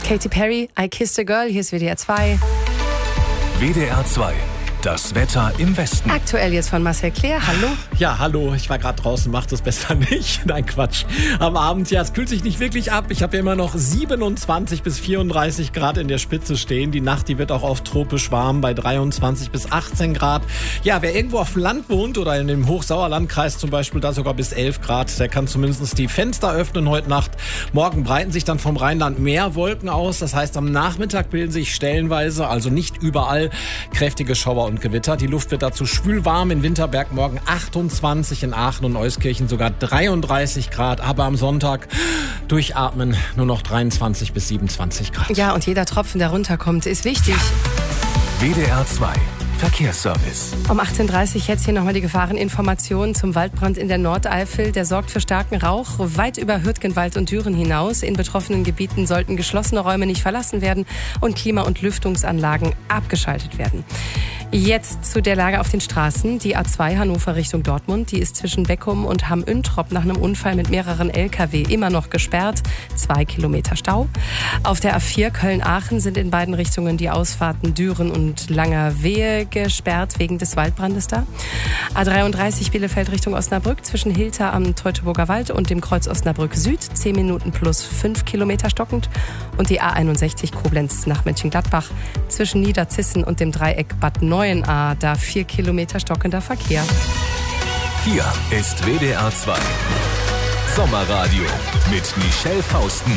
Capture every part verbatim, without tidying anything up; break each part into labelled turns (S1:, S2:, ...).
S1: Katy Perry, I Kissed a Girl, hier ist W D R zwei.
S2: W D R zwei. Das Wetter im Westen.
S1: Aktuell jetzt von Marcel Claire. Hallo.
S3: Ja, hallo. Ich war gerade draußen, macht es besser nicht. Nein, Quatsch. Am Abend, ja, es kühlt sich nicht wirklich ab. Ich habe ja immer noch siebenundzwanzig bis vierunddreißig Grad in der Spitze stehen. Die Nacht, die wird auch oft tropisch warm bei dreiundzwanzig bis achtzehn Grad. Ja, wer irgendwo auf dem Land wohnt oder in dem Hochsauerlandkreis zum Beispiel, da sogar bis elf Grad, der kann zumindest die Fenster öffnen heute Nacht. Morgen breiten sich dann vom Rheinland mehr Wolken aus. Das heißt, am Nachmittag bilden sich stellenweise, also nicht überall, kräftige Schauer und Gewitter. Die Luft wird dazu schwül warm. In Winterberg morgen achtundzwanzig, in Aachen und Euskirchen sogar dreiunddreißig Grad. Aber am Sonntag durchatmen nur noch dreiundzwanzig bis siebenundzwanzig Grad.
S1: Ja, und jeder Tropfen, der runterkommt, ist wichtig.
S2: W D R zwei. Verkehrsservice.
S1: Um achtzehn Uhr dreißig jetzt hier nochmal die Gefahreninformationen zum Waldbrand in der Nordeifel. Der sorgt für starken Rauch weit über Hürtgenwald und Düren hinaus. In betroffenen Gebieten sollten geschlossene Räume nicht verlassen werden und Klima- und Lüftungsanlagen abgeschaltet werden. Jetzt zu der Lage auf den Straßen. Die A zwei Hannover Richtung Dortmund, die ist zwischen Beckum und Hamm-Üntrop nach einem Unfall mit mehreren L K W immer noch gesperrt. Zwei Kilometer Stau. Auf der A vier Köln-Aachen sind in beiden Richtungen die Ausfahrten Düren und Langerwehe gesperrt wegen des Waldbrandes da. A dreiunddreißig Bielefeld Richtung Osnabrück zwischen Hilter am Teutoburger Wald und dem Kreuz Osnabrück Süd. zehn Minuten plus fünf Kilometer stockend. Und die A einundsechzig Koblenz nach Mönchengladbach zwischen Niederzissen und dem Dreieck Bad Neuenahr, da vier Kilometer stockender Verkehr.
S2: Hier ist W D R zwei. Sommerradio mit Michelle Fausten.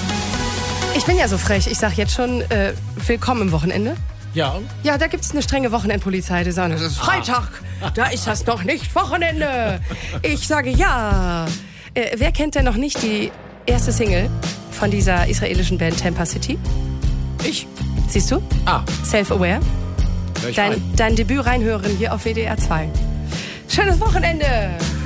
S1: Ich bin ja so frech, ich sag jetzt schon, äh, willkommen im Wochenende.
S3: Ja.
S1: Ja, da gibt es eine strenge Wochenendpolizei, die sagen, es ist Freitag, da ist das noch nicht Wochenende. Ich sage ja. Äh, wer kennt denn noch nicht die erste Single von dieser israelischen Band Tampa City?
S3: Ich.
S1: Siehst du?
S3: Ah.
S1: Self-Aware. Dein, dein Debüt reinhören hier auf W D R zwei. Schönes Wochenende!